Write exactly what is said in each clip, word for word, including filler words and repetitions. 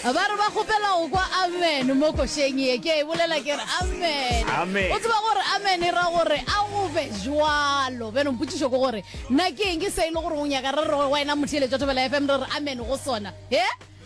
ba re ba khopela go kwa amen mo kosheng ye ke bolela ke re amen Amen. o tseba gore amen e ra gore a go be jwalo beno mputšisho go gore nna ke eng ke se ile gore o nyaka re re wena motheletša thobela F M re re amen go sona he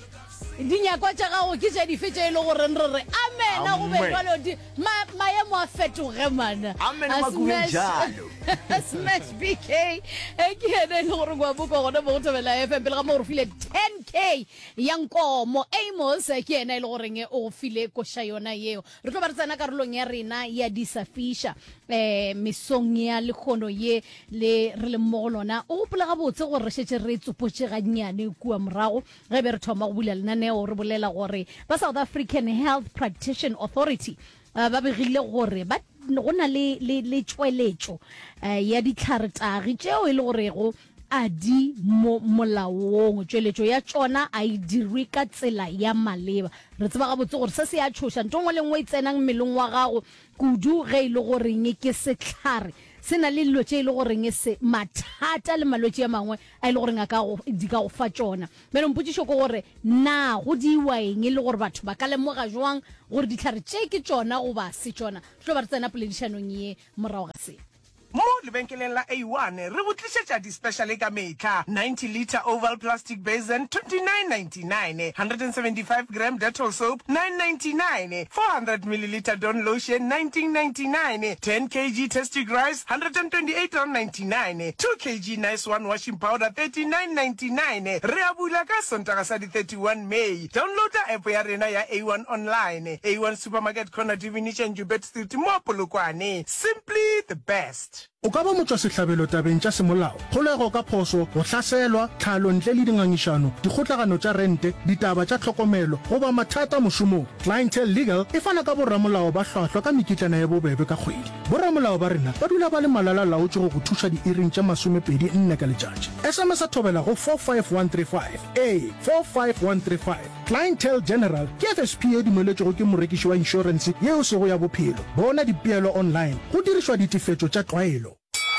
dinyakwa tša gago ke tša difetša e le gore re re amen a go be Amen. jwalo di ma- maemo a fetoge mana Amen, A makubeng smash- jalo. Smash B K e ke ene e le gore go a boka gona mo go thobela F M pele ga mo gore file ten K ya nkomo Amos ke ene e le goreng o file koša yona yeo re tlo ba re tsena karolong ya rena ya disafisha eh mesong ya lekgono ye le re le mo go lona o gopola gabotse gore re šetše re tsopotše gannyane kua morago ge be re thoma go bula lenaneo re bolela gore ba South African Health Practitioner Authority uh, ba begile gore ba go na le le le tšweletšo uh, ya ditlharetagi tšeo e le gorego a di mo molaong tšweletšo ya tšona a e dirwe ka tsela ya maleba re tseba gabotse gore se se ya tšhoša nto ngwe le ngwe e tsenang mmeleng wa gago kudu ge e le goreng ke setlhare se na le dilo tše e le goreng se mathata le malwetši a mangwe a e le goreng a ka go di ka go fa tšona beno mpotšišo ke gore na go diwa eng e le gore batho ba ka lemoga jwang gore ditlhare tše ke tšona goba se tšona tlo ba re tsena poledišanong ye morago ga se Mo lebenkeleng la A one re bo tlisetša di-special ka metlha ninety litre oval plastic basin twenty-nine ninety-nine, one hundred seventy-five gram Dettol soap nine ninety-nine, four hundred milliliter Dawn lotion nineteen ninety-nine, ten kilogram Tasty Rice one hundred twenty-eight ninety-nine, two kilogram Nice One washing powder thirty-nine ninety-nine. Re a bula ka Sontaga sa di thirty-one May. Downloada app ya rena ya A one online. A one supermarket corner Divinity and Jubet Street mo Polokwane. Simply the best. O ka ba motswa sehlabelo tabeng tša semolao kgolego ka phoso go hlaselwa tlhalo ntle le dingangišano dikgotlagano tša rente ditaba tša tlhokomelo goba mathata mošomong Clientele Legal e fana ka borramolao ba hlwahlwa ka mekitlana ya bobebe ka kgwedi borramolao ba rena ba dula ba le malala laotše go go thuša diiring tša masomepedi nne ka letšatši S M S a thobela go four five one three five a four five one three five Clientele General ke F S P e dumeletšego ke morekiši wa insurance yeo sego ya bophelo bona dipeelo online go dirišwa ditifetšo tša tlwaelo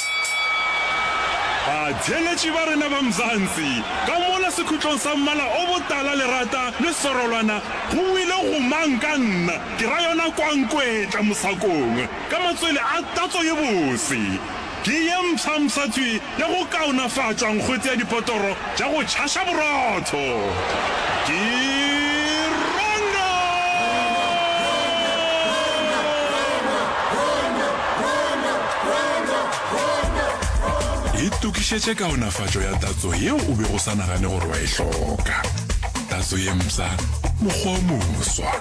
batheletši ba rena ba Mzansi ka mola sekhutlong sa mmala o botala lerata le sorolwana go ile go mang ka nna ke ra yona kwankwetla mosakong ka matswele a tatso ye bose ke ye mpšhamšathwi ya go kaonafatša nkgwetse ya dipotoro tša go tšhaša borotho ke e tukišetše kaonafatšo ya tatso yeo o be go sa nagane gore wa e hloka tatso ye mpša mokgwa o moswa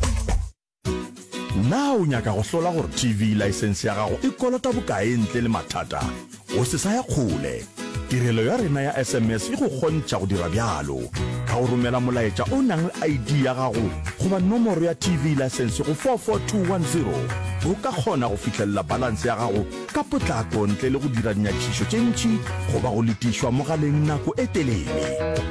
na o nyaka go hlola gore T V license ya gago e kolota bokae ntle le mathata o se sa ya kgole tirelo ya rena ya S M S e go kgontša go dira bjalo ka go romela molaetša o nang le I D ya gago goba nomoro ya T V license go four four two one zero o ka kgona go fihlelela balance ya gago ka potlako ntle le go dira dinyakišišo tše ntši goba go letišwa mogaleng nako e telele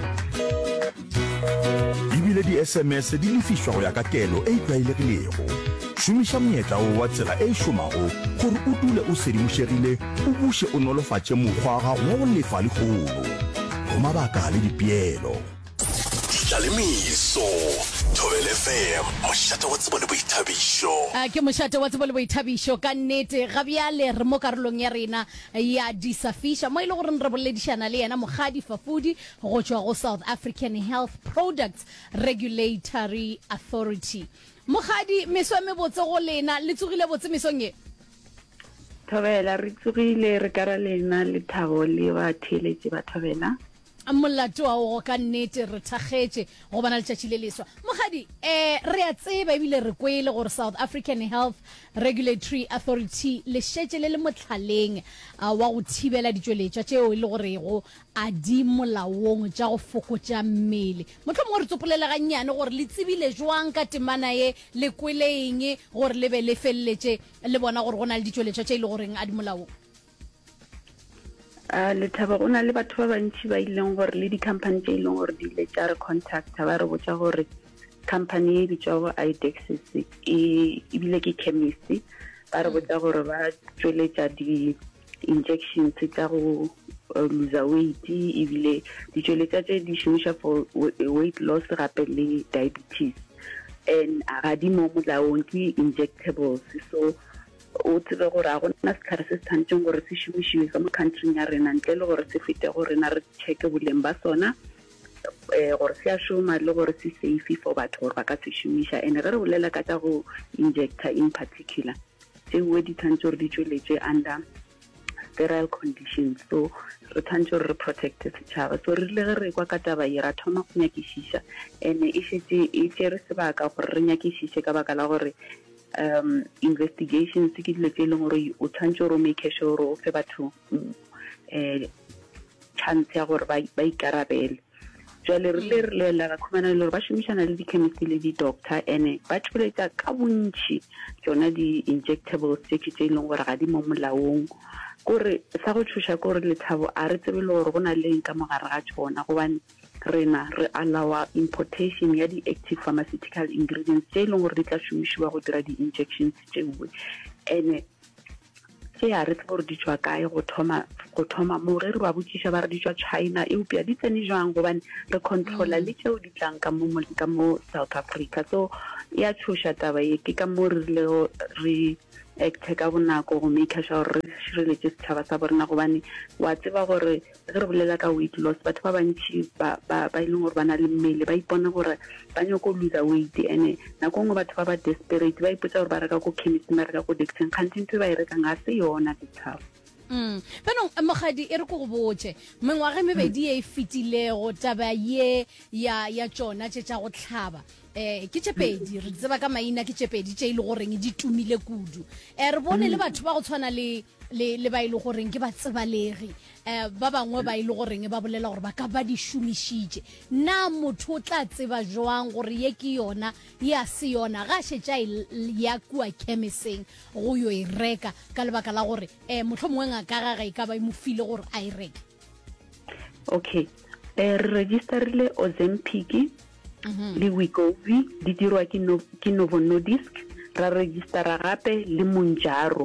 ebile di-S M S di lefišwa go ya ka kelo e e tlwaelegilego šomiša monyetla o wa tsela e e šomago gore o dule o sedimošegile o buše o nolofatše mokgwa wa gago wa go lefa lekgolo go mabaka le dipeelo Tlaleimiso Thobela F M mošate wa tsebo le boithabišo a ke mošate wa tsebo le boithabišo ka nnete ga bjale re mo karolong ya rena ya disafisha mo e le gore re boledišana le yena mogadi Fafudi go tšwa go South African Health Products Regulatory Authority mogadi meso me botse go lena le tsogile botse mesong e Thobela re tsogile re kara lena le thabo le ba theletše ba Thobela molato wa go ka nnete re thakgetše go bana letšatši le leswa mogadi eh re a tseba ebile re kwele gore South African Health Regulatory Authority le šetše le le motlhaleng uh, wa go thibela ditšweletša tšeo e le gorego a di molaong tša go fokotša mmele mohlomongwe re tsopolela gannyane gore le tsebile jwang ka temana ye le kweleng gore le be le feleletše le bona gore go na le ditšweletša tše e le goreng a di molaong a le thaba go na le batho ba bantši ba ileng gore le di-company tše e leng gore di ile tša re contacta ba re botša gore company e bitšwago Idexis e ebile ke chemist ba re botša gore ba tšweletša di-injections tša go lose weight ebile ditšweletša tše di šomiša for weight loss gape le diabetes and ga di mo molaong ke injectables so o tsebe gore a gona setlhare se se tshwanetseng gore se šomišiwe ka mo countryng ya rena ntle le gore se fete go rena re check boleng ba sona eh gore se a šoma le gore se safe for batho gore ba ka se šomiša and re re bolela ka tša go injector in particular tšeo di tshwanetse gore di tšweletše under sterile conditions so re tshwanetse gore re protecte setšhaba so re le ge re kwa ka taba ye ra thoma go nyakišiša and e šetse e tšere sebaka gore re nyakišiše ka baka la gore um investigations ke dilo tse e leng gore o tshwanetse gore o make sure gore o fe batho um chance ya gore ba ikarabele jwale re le re lela ra khumana le gore ba šomišana le di-chemist le di-doctor and ba tšweletša ka bontši tsona di-injectables tse ke tse e leng gore ga di mo molaong kore sa go thuša kore Lethabo a re tsebe le gore go na le eng ka mogare ga tsona gobane rena re allow importation ya di-active pharmaceutical ingredients tse e leng gore di tla šomišiwa go dira di-injections tšewe and tse a re tsebe gore di tswa kae go thoma go thoma mo re re ba botšiša ba re di tswa China eupša di tsene jwang gobane re controla le tšeo di tlang ka mo ka mo South Africa so ya thuša taba ye ke ka mo re le re acte ka bonako go make sure re šireletše setšhaba sa borena gobane wa tseba gore ge re bolela ka weight loss batho ba bantši ba e leng gore ba na le mmele ba ipona gore ba nyako lose weight and nako nngwe batho ba ba desperate ba ipotsa gore ba reka ko chemist ba reka ko Dixon kgantsi ntho e ba e rekang ga se yona Lethabo Mm. Pero mogadi e re go botse mengwaga mebedi e fitilego taba ye ya ya tsona tše tša go tlhaba eh ke tšepedi re tseba ka maina ke tšepedi tše ile goreng di tumile kudu eh re bone le batho ba go tshwana le le le ba ile goreng ke ba tsebalegi eh ba bangwe ba ile goreng ba bolela gore ba ka ba di šomišitše na motho o tla tseba jwang gore ye ke yona ya se yona ga šetša ya kua chemiseng go yo e reka ka lebaka la gore eh motho mongwe nga ka ga e ka ba mo file gore a e reke okay eh registerile Ozempic le Wegovy di dirwa ke no ke Novo Nordisk ra registera gape le Mounjaro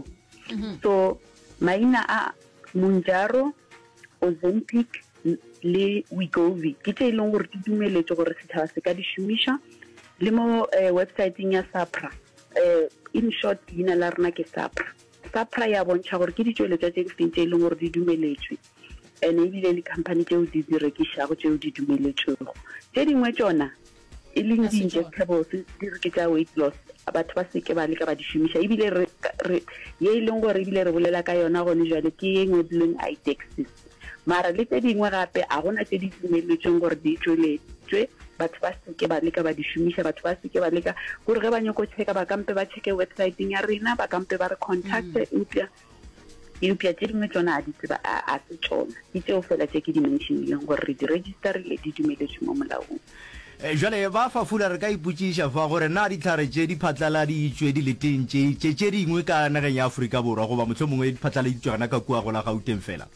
so maina a Mounjaro Ozempic le Wegovy ke tse e leng gore di dumeletse gore setšhaba se ka di šomiša le mo website-eng ya SAPRA eh in short dina la rena ke SAPRA SAPRA ya bontšha gore ke ditšweletša tse di feng tse e leng gore di dumeletswe and ebile le company tseo di di rekišago tseo di dumeletswego tse dingwe tsona e leng di-injectables di re ke tša weight loss batho ba seke ba le ka ba di šomiša ebile re ye e leng gore ebile re bolela ka yona gone jwale ke ye ngwedileng idexis mara le tse dingwe gape a gona tse di dumeletsweng gore di tsweletswe batho ba seke ba le ka ba di šomiša batho ba seke ba le ka gore ge ba nyako checka ba kampe ba checke website-eng ya rena ba kampe ba re contacte eupša eupša tse dingwe tsona a di tseba a se tsona di tseo fela tse ke di-mentionileng gore re di registerile di dumeletswe mo molaong jale ba fafula re ka ipotšiša fa gore na ditlhare tše di phatlaladitšwe di le teng tše tše dingwe ka nageng ya Aforika Borwa goba motlho mongwe di phatlaladitšwe gana ka kua go la Gauteng fela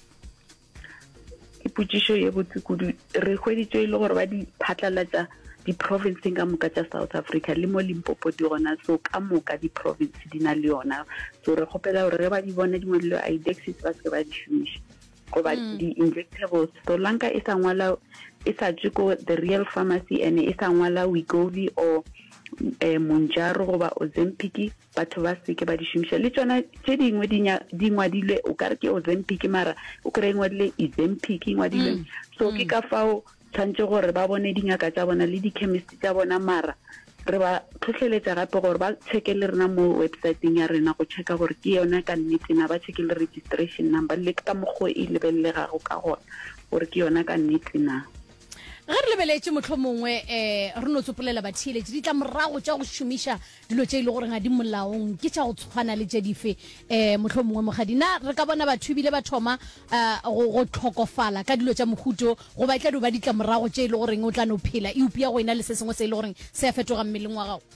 ipotšišo ye botse kudu re hweditšwe e le gore ba di phatlalatša di-provinceng ka moka tša South Africa le mo Limpopo di gona so ka moka di-province di na le yona so re kgopela gore ge ba di bona dingwe le idexis ba se ba di šomiša goba di-injectables so lanka e sa ngwala e sa tšwe ko the real pharmacy and e sa ngwala Wegovy or eh Mounjaro goba Ozempic batho ba seke ba di šomiša le tsona tše dingwe di ngwadilwe o ka re ke Ozempic mara o kry ngwadile Ozempic ngwadilwe so ke ka fao tshwantse gore ba bone dingaka tša bona le di-chemist tša bona mara re ba tlhotlheletša gape gore ba checke le rena mo website-eng ya rena go checka gore ke yona ka nnete na ba checke le registration number le ka mokgwa e lebelelegago ka gona gore ke yona ka nnete na ge re lebeletše motlho mongwe um re no tsopolela batheeletše di tla morago tša go šomiša dilo tše e le gore ga di molaong ke tša go tshwana le tše dife um motlho mongwe mogadi na re ka bona batho ebile ba thoma um go tlhokofala ka dilo tša mohuto go ba tla di ba di tla morago tše e le goreng o tla no phela eupša go ena le se sengwe se e le goreng se a fetoga mmeleng wa gago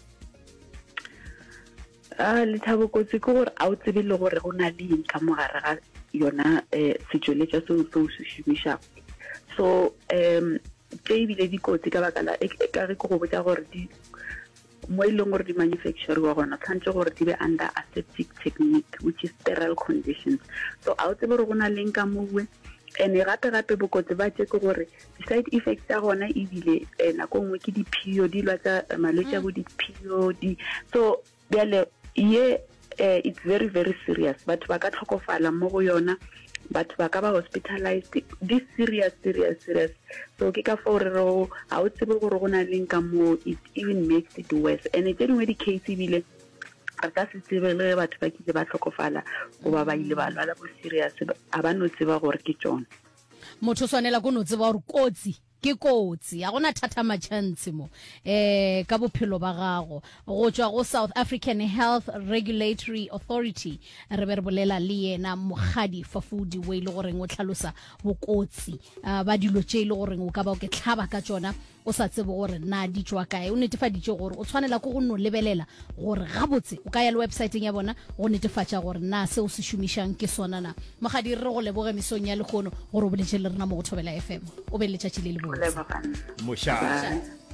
a Lethabo kotsi ke gore a o tsebe le gore go na le eng ka mogare ga yona um setšweletša seo seo se šomišago so um tse ebile dikotsi ka baka la ka re go botsa gore di mo e leng gore di manufacture wa gona tshwanetse gore di be under aseptic technique which is sterile conditions so a o tsebe gore go na leng ka mowe ene gape gape bokotsi ba tse ke gore di-side effects tsa gona ebile nako nngwe ke di-P O D lwa tsa malwetse a bo di-P O D so bjale ye uh, it's very very serious batho ba ka tlhokofala mo go yona batho ba ka ba hospitalized this serious serious serious so ke ka for re ro ha o tsebe gore go na leng ka mo it even makes it worse and it didn't really case ebile a ka se tsebe le batho ba kile ba tlhokofala go ba ba ile ba lwala bo serious a ba no tseba gore ke tsona motho swanela go no tseba gore kotsi ke kotsi ya gona thata machantsi mo eh ka bophelo ba gago go tswa go South African Health Regulatory Authority re be re bolela le yena mogadi Fafudi we ile gore ngo tlhalosa bokotsi ba dilo tše ile gore o ka ba o ke tlhaba ka tsona o sa tsebe gore na di tswa kae o netefaditse gore o tshwanela go go no lebelela gore gabotse o ka ya le website ya bona go netefatsa gore na se o se shumishang ke sona na mogadi re go leboga misong ya le gono gore o boletse le rena mo go Thobela F M o be le tšatši le le botse Mosha.